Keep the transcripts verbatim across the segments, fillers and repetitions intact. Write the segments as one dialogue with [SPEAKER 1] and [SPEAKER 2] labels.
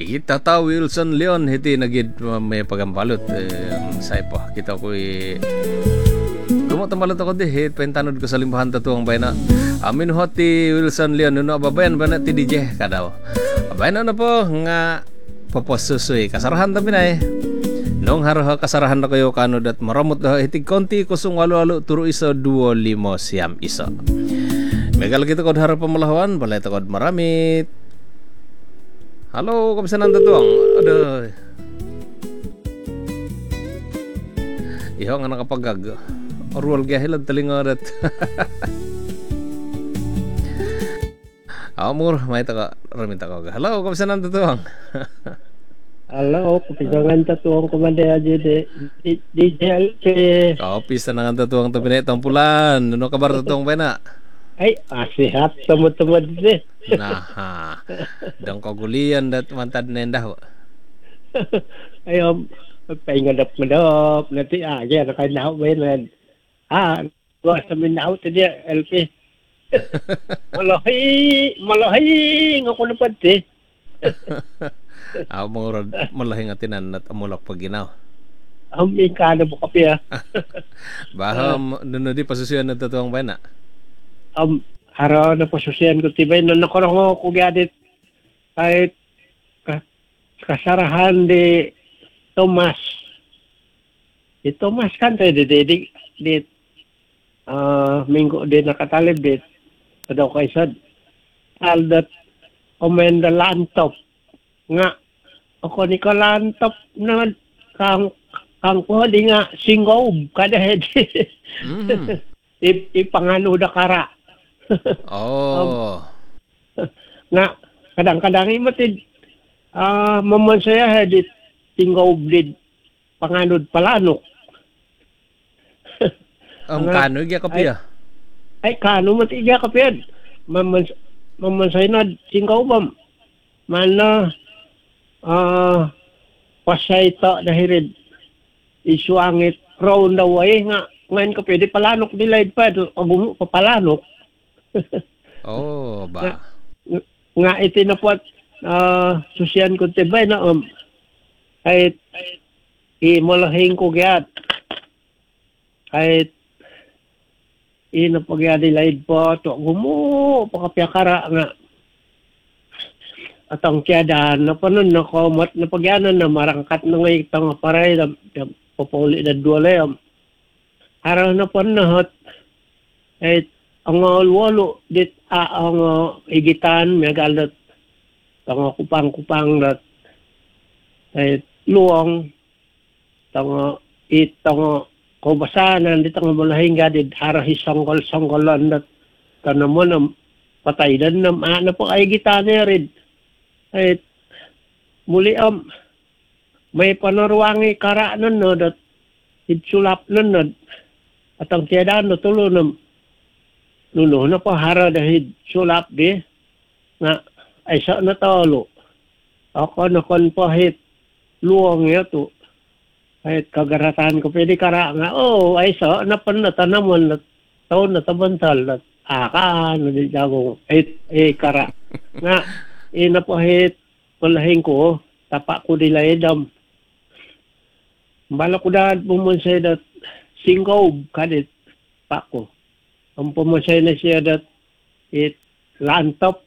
[SPEAKER 1] Kita tahu Wilson Leon hiti nagid may pagambalot eh, say po kita ko eh gumo tambalot ako di hit pentanod ko sa limbahan tatuang bayna amin hoti Wilson Leon no babayan ba na ti D J kadaw abayan na po nga paposusoy kasarahan tabi na eh nung haraha kasarahan na kayo kanod at maramot na hitig konti kusong walo-walo turo iso duo limo siyam iso megal kita kod harap pamalawan balay takod maramit. Halo, kamusta nang tatuang? Aduh. Iho nga nakapagag. Orwal gahilad talingarat. Ako mur, may taka ramita ko. Halo, kamusta nang tatuang?
[SPEAKER 2] Halo, kapisangan tatuang kumanda aja de D J L K.
[SPEAKER 1] Kapisa nang tatuang tapi na itong pulan. Nuno kabar tatuang pa na?
[SPEAKER 2] Ay, asihat teman-teman deh.
[SPEAKER 1] Nah, ha. Dang kagulian dat mantad nendah.
[SPEAKER 2] Ayo, pengadap-ngadap nanti aja nak nau bener. Ah, gua samin nau tadi L P. Malahi, malahi ngako dapat deh.
[SPEAKER 1] Ako murad malahi nga tinan at amulak paginaw.
[SPEAKER 2] Am ikana mo kape ah.
[SPEAKER 1] Baham nuno di pasusuyan na tatuang ba na?
[SPEAKER 2] Um, haraw na pososyan ko tibay no nakorong ko gadit kahit ka, kasarahan di Thomas di Thomas kan tayo di di di, di uh, minggu di nakatalib diadaw kaisad aldat omenda lantop nga ako ni ka lantop na kang kang po di nga singob kada hedi mm. ipangano da kara.
[SPEAKER 1] Oh.
[SPEAKER 2] Um, nga kadang-kadang imatid ah uh, mamon saya hadit tinggaw blid panganod palanok.
[SPEAKER 1] Ang kano iya kapiya?
[SPEAKER 2] Ay kano mat iya kapiya. Mamon mamon saya na tinggaw bam. Mana ah uh, pasay ta dahirid isuangit round the way nga ngayon ka pwede palanok dilaid pa agumo pa palanok.
[SPEAKER 1] Oh, ba.
[SPEAKER 2] Nga, nga itinapot uh, susyan ko tibay na um ay imolahing ko gyat. Ay inapagya dilaid pa to agumo pa kapyakara nga atang tiyadan na panon na komat na pagyanan na marangkat na ngay tanga paray na papuli na duwalay um araw na panahot ay ang alwalo dit ah, ang uh, igitan megalat tanga kupang-kupang dat ay luong tanga it tanga kubasanan dit ang malahing gadid harahi sanggol-sanggolan dat kanamo na patay dan na ano po ay gitan red ay muli am um, may panarwangi karaanan no dat itsulap nun no at ang tiyadan no tulo na nuno na pa hara dahil sulap di nga ay sa na talo ako na kon pahit luong yato ay kagaratan ko pwede kara nga oh ay sa na pan na tanamon na taon na tabantal na aka no di jagong ay ay kara nga ina pahit palahing ko tapa ko dila edam bala ko dad bumonsay dat singkaw kadit pa ko. Ang pumusay na siya dat it lantop.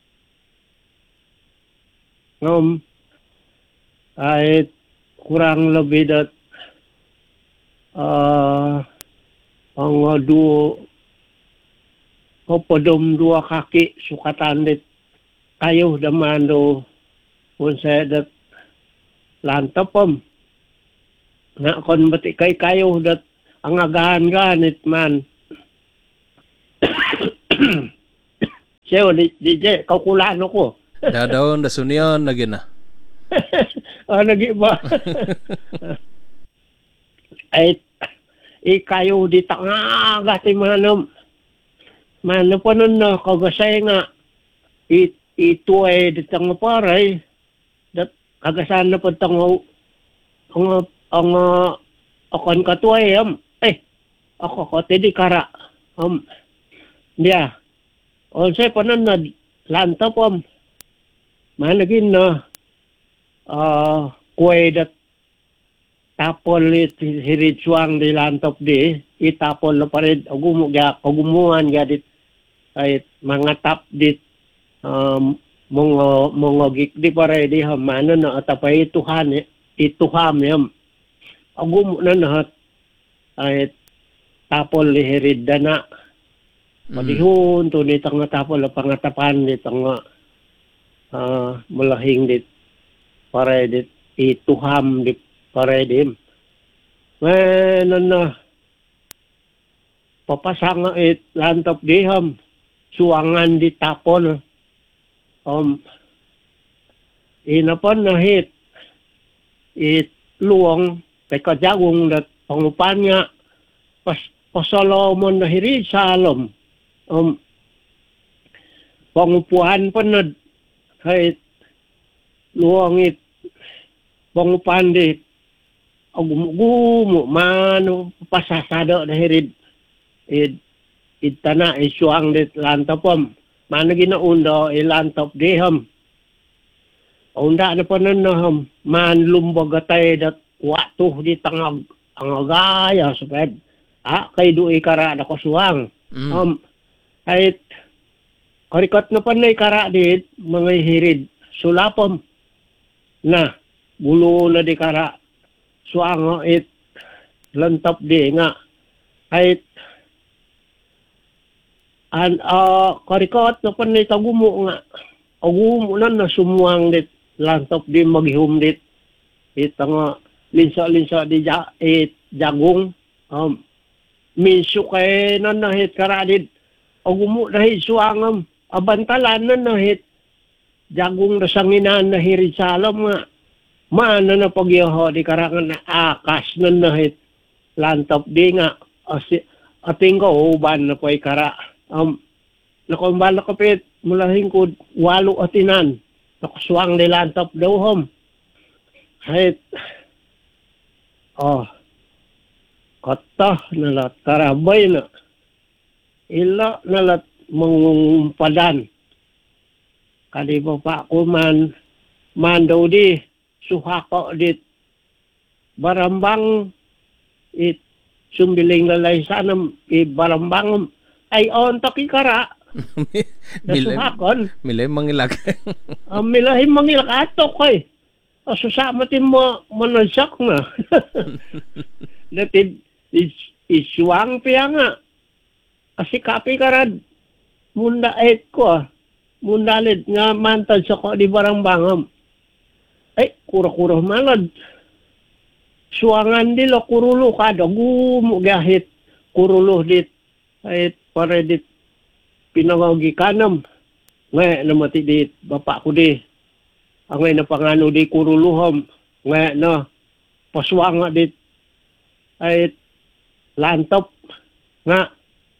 [SPEAKER 2] Ngam ay kurang lebih dat uh, ang duo o podom dua kaki sukatan dit kayo damando punsay dat lantop om. Nga kon bati kay kayo dat ang agahan ganit man. Siya, di, di, di, kaukulaan ako.
[SPEAKER 1] Dadaon, dasunion, lagi na.
[SPEAKER 2] Ah, lagi ba? Ay, eh, kayo di tanga, gati manam. Manam pa nun na, kagasay nga, it, ito ay di tanga paray. Dat, kagasan na pa tanga, ang, ang, akon katuay, um, eh, ako ko, tidi kara, um, dia, onsay pa nun na, lanta po, um, managin na, uh, kuway dat tapol it hiritswang di lantop di itapol na pared agumo ga agumuan ga dit ay mga tap dit um, mga mga gik di pare di hamano na atapay ituhan ituham yam agumo na nahat ay tapol li hirid dana madihon to ni tang tapol la pangatapan ni tang uh, malahing dit pare dit ituham dit pare dim menon na papasanga it lantop diham suangan di tapol um inapan na hit it luong kay kajagong dat pangupan nga pas pasalomon na hiri salom um pangupuan panad kay luong it pangupan di agumo mano pasasado na hirid it itana isuang dit lantopom mano ginaundo ilantop diham unda na panon na ham man lumbagatay dat watuh di tangag ang agaya supad ah kay duay kara na kosuang mm. um ay karikot na panay kara dit mga hirid sulapom na bulo na di kara suang it lantop di nga ay an uh, karikot na panay tagumo nga agumo na na sumuang dit lantop di maghihum dit it nga linsa-linsa di ja, it jagong um minsu kay na nahit karadid agumo na hit suangam abantalan na nahit jagong rasanginan na hirid salam nga mana na pagyaho di karangan na akas na nahit lantop di nga asi ating ko uban na po'y kara um nakumbal na kapit mulahing ko walo atinan nakusuang di lantop daw hom hit oh kata nalat karabay na ila nalat mangumpadan kadi pa pa ko man man daw di suhako dit barambang it sumbiling lalay sanam i barambang ay on taki kara nasuhakon
[SPEAKER 1] milay mangilak
[SPEAKER 2] um, milay mangilak atok koy susama tin mo manansak na natid is, isuang piya nga kasi kapi karad munda et ko mundalit nga mantad sa ko di barangbangam ay kura-kura malad suangan dilo kurulo kada gumo gahit kurulo dit ay pare dit pinangagi kanam nga namati dit bapak ko di angay na pangano di kuruluhom nga no pasuanga dit ay lantop nga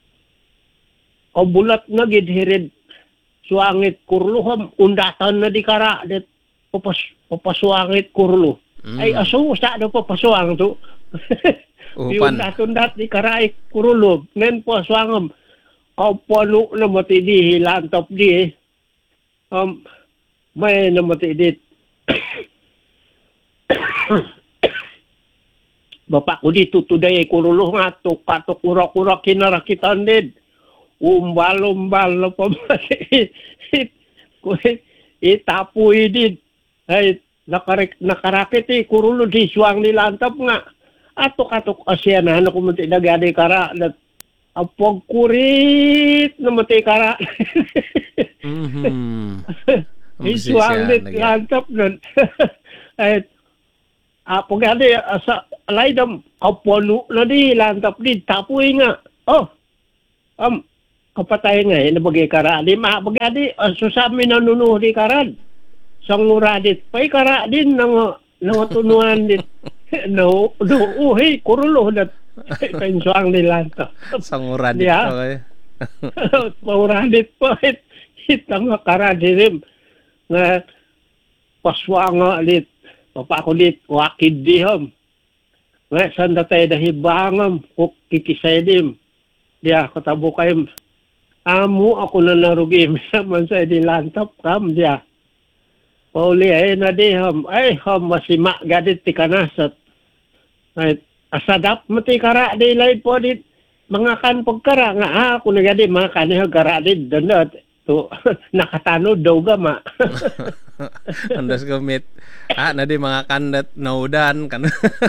[SPEAKER 2] o bulat na gid hirid suangit kuruluhom undatan na di kara dit papas papasuangit kurulu mm. ay aso sa do papasuang to
[SPEAKER 1] upan
[SPEAKER 2] undat di kara kurulu nen pasuangam o pano na matidi lantop di um may namati dit bapak ko dito today kurulo nga to kato kura-kura kinarakitan din umbal-umbal na pamati ko itapoy din ay nakarik nakarakit eh kurulo di suang nilantap nga atok-atok asya na ano kumunti nagadi kara na apog kurit na mati kara
[SPEAKER 1] mhm
[SPEAKER 2] isuang dit lantap nun ay apo gadi asa alaydam apolo na di lantap di tapoy nga oh um kapatay nga eh nabagay kara di maabagadi susami na nunuh di karan sangura dit pay kara din nang nangutunuan dit no do uhi kurulo dat pensuang di lantap
[SPEAKER 1] sangura dit okay
[SPEAKER 2] paura dit pa itang kara dirim nga paswanga lit papa ko lit wakid dihom nga sanda tayo dahibangam kuk kikisedim dia katabo kayem amo ako na narugi man sa di lantap kam dia Pauli ay na di ham ay ham masima gadit ti kanasat. Ay asadap mo ti kara di lain po di mga kan pagkara nga ah kung gadi mga kaniho kara di donot to nakatanod daw gama.
[SPEAKER 1] Andas gamit. Ah, na di mga kandat naudan kan.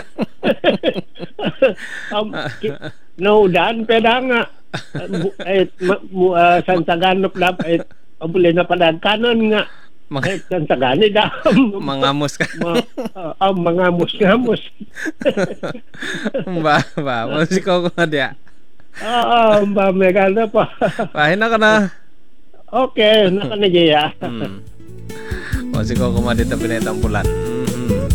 [SPEAKER 2] um, ki- no dan peda nga ay uh, sansaganop na ay abuli na padan kanon nga
[SPEAKER 1] Mga,
[SPEAKER 2] ay sansagani da
[SPEAKER 1] mangamos ka.
[SPEAKER 2] ma, uh, uh, mga mus-ngamos.
[SPEAKER 1] ba, ba. Musiko ko nga diya.
[SPEAKER 2] Oo, ba megana pa.
[SPEAKER 1] Pahin na ka na.
[SPEAKER 2] Okay, nakanigiya.
[SPEAKER 1] Hmm. Musiko ko nga dito pinitang pulan. Mm-hmm.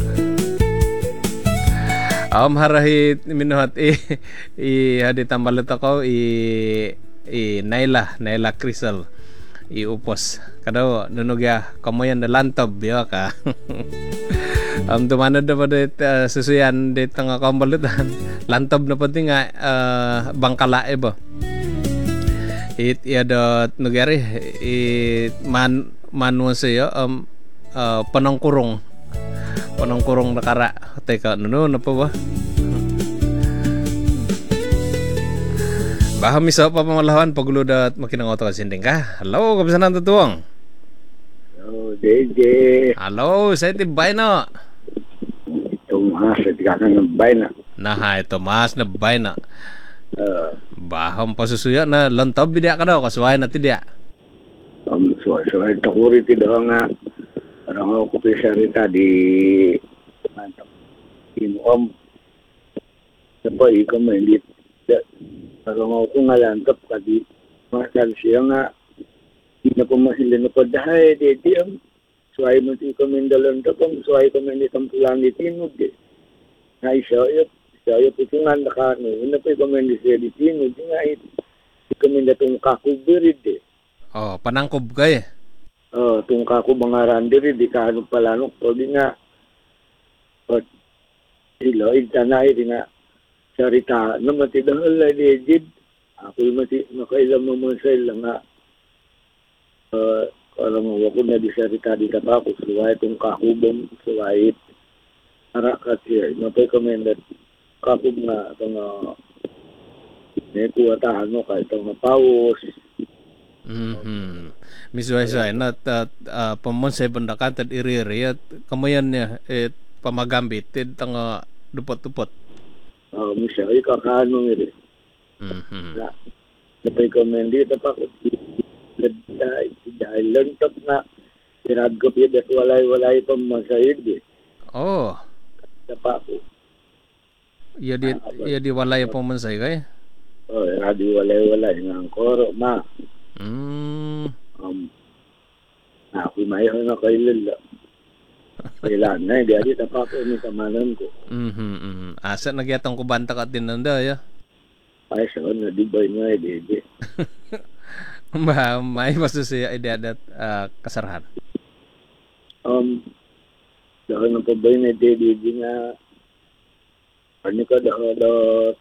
[SPEAKER 1] Um, harahit minuhat i i haditan balot ako i i Naila, Naila Crystal. Iupos kadaw nunugya kamoyan na lantob yo ka. um tumanod na pa dit uh, susuyan dit nga kambalutan lantob na pati nga uh, bangkalae ba it yadot nugari it man manwa sayo um uh, panangkurong panangkurong nakara teka nuno na pa ba Baham miso pa pamalawan paguluda at makinangoto ka sinding ka. Hello, kapisan ang tutuwang.
[SPEAKER 3] Hello, J J.
[SPEAKER 1] Hello, sa iti bay na.
[SPEAKER 3] Ito mga sa tikanan ng bay na.
[SPEAKER 1] Naha, ito mas na bay na.
[SPEAKER 3] Uh,
[SPEAKER 1] Baham pasusuya na lantob bidya ka daw, kasuwain na tidya.
[SPEAKER 3] um, so, so, ito ko rin ito nga. Parang ako pisa rin ta di inuom. Sapa, ikaw may lit. Parang ako nga lantap ka di. Masal siya nga. Hindi na po masilin na po dahay. Di di ang suway mo si komendalon to kung suway ko man itong pulang itinog. Nga isa yun. Isa yun po nga nakano. Hindi na po yung komenda siya itinog. Nga ito. Komenda itong kakubirid eh.
[SPEAKER 1] Oh, panangkob ka eh.
[SPEAKER 3] Oh, itong kakub mga randiri. Di kaano palanok. O di nga. O, sila. Itanay di nga. Sarita na matidahal na legit. Ako yung mati, makailang mamansay lang nga. Uh, alam mo, ako na di sarita di katapos. Suway itong kakubong, suway it. Harakat siya. Mapay kami na kakub nga itong uh, may kuwatahan mo ka itong mapawos.
[SPEAKER 1] Mm-hmm. Misuay-suay na at uh, pamansay bandakantad iri-iri at kamayan niya et pamagambit et ang uh, dupot-dupot.
[SPEAKER 3] Uh, misya, ay kakaano nga rin.
[SPEAKER 1] Mm-hmm.
[SPEAKER 3] Na, napay kami dito pa ko. Dahil lantok na sinad ko piya at walay-walay pang masayid eh.
[SPEAKER 1] Oh,
[SPEAKER 3] Napa ko.
[SPEAKER 1] iya di, iya di walay pamansay kay.
[SPEAKER 3] Oh, radi walay-walay nga ang koro, ma.
[SPEAKER 1] Mm.
[SPEAKER 3] Um, ako mayaw na kayo lala. Kailan na, hindi adi napa ko ni kamanan ko.
[SPEAKER 1] Mhm. Mm asa nagyatang kubanta ka din nanda ya.
[SPEAKER 3] Ay, saan na, di ba yun nga, hindi.
[SPEAKER 1] Ba, may masusuya idea dat uh, kasarahan.
[SPEAKER 3] Um, dahil na pa ba yun, hindi, di nga, ano ka, dahil, dahil,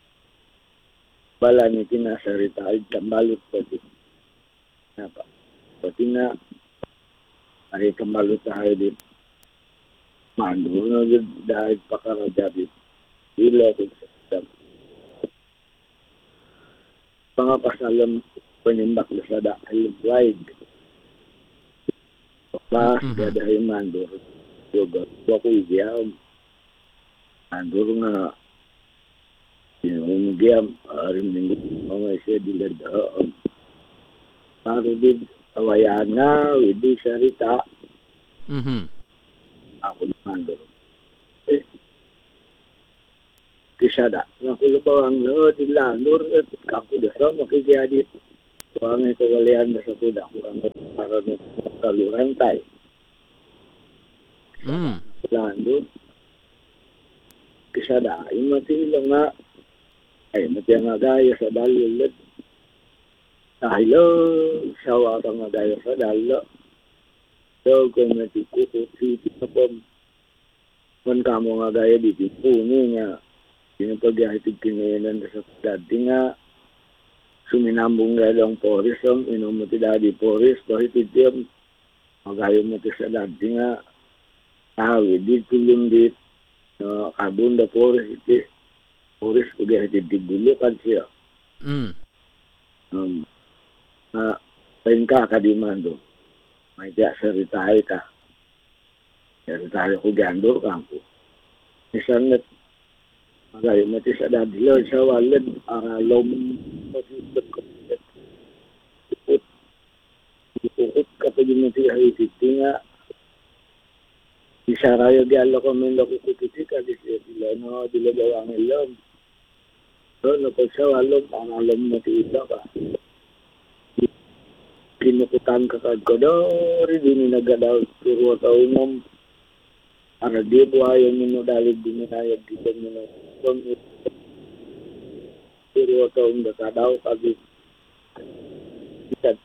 [SPEAKER 3] bala ni kinasarita, ay tambalot pati. Napa, pati nga, ay tambalot tayo dito. Mando na yun, dahil pakarajabit. Ila ko sa mga pasalam panimbak na sa dahil wide. Pa,
[SPEAKER 1] Mhm.
[SPEAKER 3] dahil mando. Yoga, wako igiyam. Mando nga, yung igiyam, arim ningit, mga isya diladaam. Paro din, awayan na, hindi sarita.
[SPEAKER 1] Mhm.
[SPEAKER 3] Ako naman doon. Eh, kisada. Nakulo pa ang lahat, ilanor, at ako dasa, makikiyadit. So, ang ito walihan na sa kuda ko, ang para ng kaluran tayo.
[SPEAKER 1] Mm.
[SPEAKER 3] Lando. Kisada. Yung matilang nga, ay, matiyang nga gaya sa dalilad. Dahil, sawa ka nga gaya sa dalilad. So, kung natikuko, siti na po, man ka mo nga gaya dito, puno nga, pinapagyahitig kinayanan sa dati nga, suminambong nga lang Poris, ang inumati dati Poris, kahit ito yung Magayo mo ti sa dati nga tawi di tulong di no kabunda forest iti forest ko di iti digulo kan siya.
[SPEAKER 1] Mm.
[SPEAKER 3] Um, na pain ka kadimando. May diya saritahay ka. Saritahay ko gando kampo. Isan net magayo mo ti sa dati lo sa walid aralom masisip ko. Ikukot ka pa din natin ay titinga. Isarayo di alo ko min lako kutiti ka di siya sila no dilagawang ilom. So napag sa walom ang alam mo ti ito ka. Kinukutan ka kag ko daw rin din nagadaw turo tao mong para di buhayan mo dalig din nayag dito mo na kung turo tao nga kadaw kag kita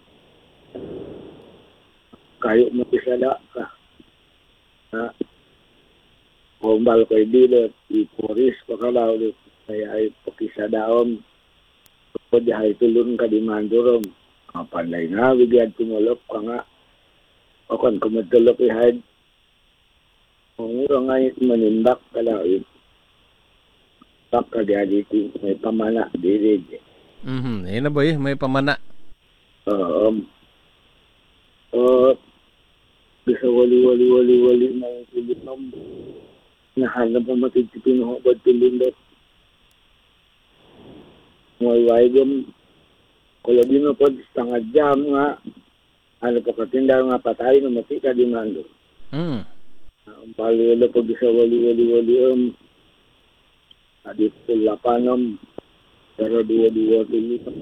[SPEAKER 3] kayo mo pisala ka. Na kumbal ko dilo ipuris pa kalaw kaya ay pakisadaon ko di ay tulun ka di mandurom panlay nga bigyan tumulok ka nga o kan kumatulok ihad kung uro nga yung manimbak kalaw yun tak ka di aditi may pamana dirig
[SPEAKER 1] Mhm. Ayun na boy, may pamana.
[SPEAKER 3] oo um, uh, bisa wali-wali-wali-wali na yung sulit ng nahanap ang matitipin ng hubad tulindot. Mga waigam, kula din mo po, tangad jam nga, ano po katinda nga patay na matika di mando.
[SPEAKER 1] Mm.
[SPEAKER 3] Ang paliwala po bisa wali-wali-wali um, adit pulapanam, pero dua-dua tulindot.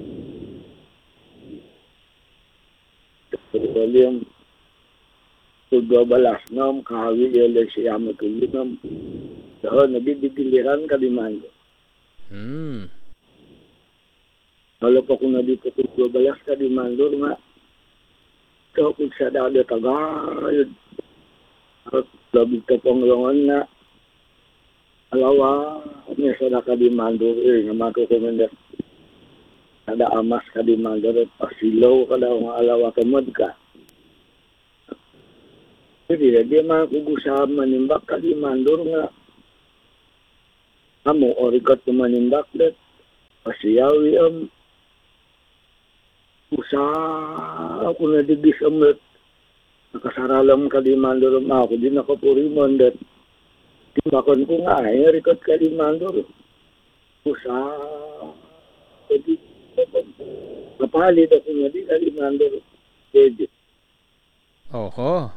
[SPEAKER 3] Wali ang Tudwa balas nom, kahawi yala siya matulog nom. So, nabibigiliran ka di man.
[SPEAKER 1] Mm.
[SPEAKER 3] Wala pa kung nabito tudwa balas ka di man, nga. So, kung siya dali tagayod. At labig ka pong langan na. Alawa, may sada ka di man, eh, nga matukumendas. Kada amas ka di man, at pasilaw ka daw nga alawa kamad ka. Jadi dia mah usaha menimbak kali mandur nga. Kamu orikat menimbak det. Pasiyawi am usaha ako na digis amet. Nakasaralam kali mandur ma ako din nakapuri mondet. Timbakon ko nga ay orikat kali mandur. Usaha jadi napalid ako nga di kali mandur. Jadi
[SPEAKER 1] Oho.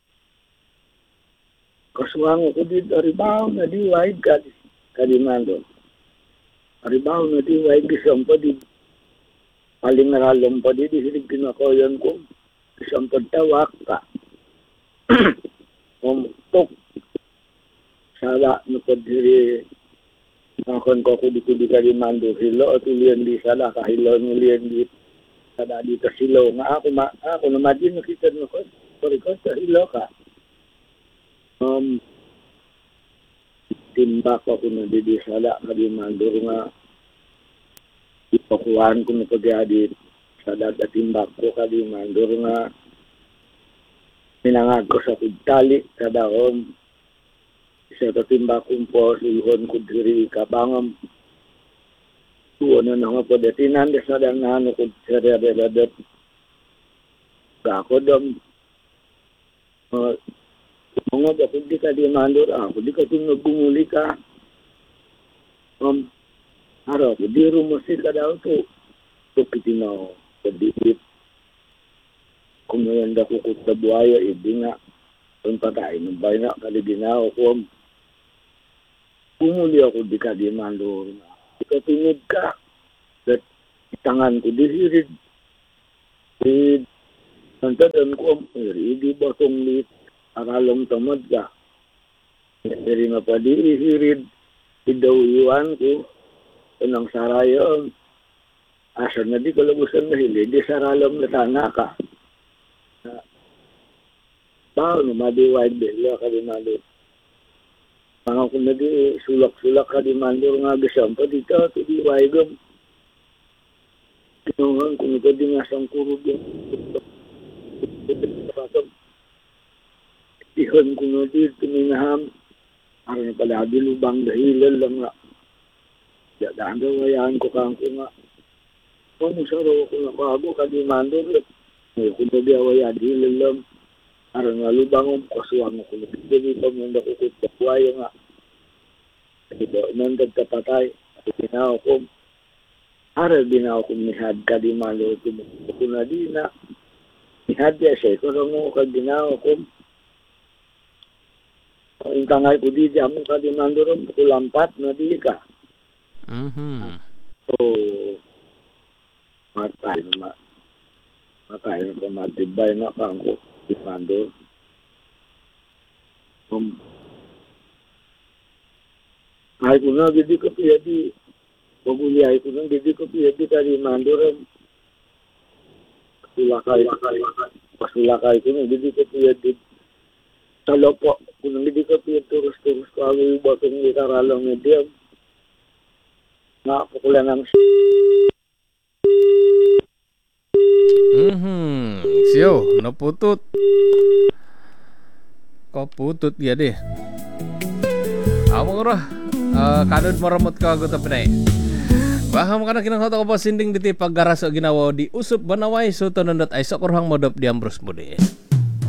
[SPEAKER 3] Kasuang ko din, aribaw na di wide ka kalimando. Aribaw na di wide isang pa di. Paling naralong pa di, di sinig kinakoyan ko. Isang pagtawak ka. Umtok. Sala na pa diri. Nakon ko ko di ko di kalimando. Hilo at ulian di sala. Kahilo ng ulian di. Sada di ka silo. Nga ako, ma, ako namadin nakita na ko. Sorry ko, sa hilo ka. Um, timbak ako na didisala ka di mandur nga ipakuhaan ko na pagyadit sa dada timbak ko ka di mandur nga minangag ko sa kudtali sa daom isa ka timbak kong po sulhon ko diri kabangam tuwa na nga po datinan des na dang nano ko sa reredat ako dam uh, mga ako di ka di mandur ako di ka tingog gumuli ka um araw ko di rumasi ka daw to to kitinaw kadipit kung yan da ko kut buhaya hindi nga kung patay ng bayan na kaliginaw ko gumuli ako di ka di mandur di ka tingog ka at itangan ko di hirid di nantadan ko di ba kong lit aralong tamad ka. Dari nga pa di ihirid, idawiyuan ko, unang sarayo, asal na di kalabusan na hili, di saralam na tana ka. Bao na madiwide bila ka di mali. Mga kung na di sulak-sulak ka di mali, nga gasam pa dito, ito di waigam. Tinungan kung ito di nga sangkurog yung ihon ko na dito minaham. Aron pala di lubang dahilan lang nga. Dadaan gawayaan ko kang ko nga. Kung sa raw ko na kago, kadimando rin. Ngayon kung na diawaya dahilan lang. Aron nga lubang ang kasuwang ko. Hindi pa mong nakukot pakwaya nga. Ito, nandag kapatay. At ginawa ko. Aral ginawa ko nihad kadimando ito. Kung na di na. Nihad ya siya. Kung mo kag ginawa ko. Ang tangay ko di dyan mo kadimando rin. Kulampat na di ka.
[SPEAKER 1] Mhm.
[SPEAKER 3] So, matay na ma. Matay na pa matibay na kang ko. Dimando. Um, ay ko na, hindi ko piyadi. Paguliyay ko na, hindi ko piyadi ka dimando rin. Pasulakay, pasulakay ko na, hindi ko piyadi. Talo po, kung hindi ko piyadi, turus-turus ko ang iba itong ikaralang medium. Nga, pukula ng
[SPEAKER 1] Mhm. Siyo, naputut. Kau putut ya deh. Amo ora. Uh, kanud maramot ka ago tapnay. Baham kana kinang hoto ko pa sinding diti paggaraso ginawa di usup banaway so tonondot ay sokorhang modop di ambros mo di.